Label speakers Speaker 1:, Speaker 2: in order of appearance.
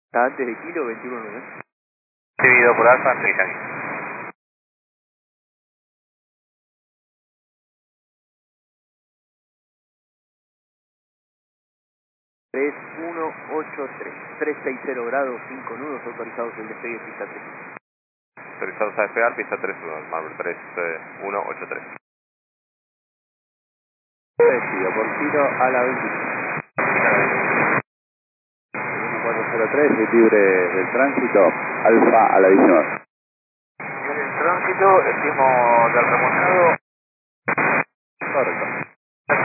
Speaker 1: Está antes de kilo 21, ¿no?
Speaker 2: Recibido por Alfa, estoy aquí.
Speaker 1: 3183, 360 grados, 5 nudos, autorizados el despegue pista 3.
Speaker 2: Autorizados a despegar, pista 31, Marvel 3183.
Speaker 3: Recibido por kilo a la 25. 1403, es libre del tránsito, Alfa a la 19.
Speaker 2: En el tránsito, estimo del remontado.
Speaker 3: Correcto.